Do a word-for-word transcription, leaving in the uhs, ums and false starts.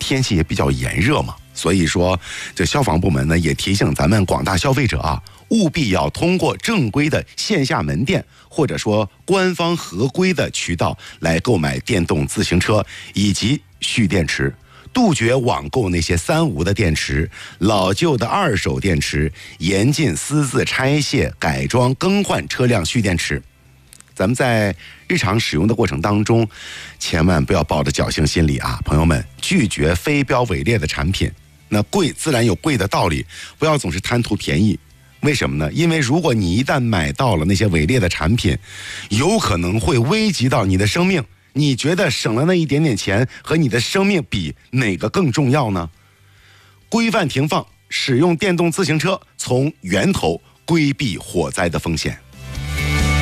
天气也比较炎热嘛，所以说这消防部门呢也提醒咱们广大消费者啊，务必要通过正规的线下门店或者说官方合规的渠道来购买电动自行车以及蓄电池，杜绝网购那些三无的电池、老旧的二手电池，严禁私自拆卸、改装、更换车辆蓄电池。咱们在日常使用的过程当中，千万不要抱着侥幸心理啊，朋友们，拒绝非标伪劣的产品。那贵自然有贵的道理，不要总是贪图便宜。为什么呢？因为如果你一旦买到了那些伪劣的产品，有可能会危及到你的生命。你觉得省了那一点点钱和你的生命比哪个更重要呢？规范停放，使用电动自行车，从源头规避火灾的风险。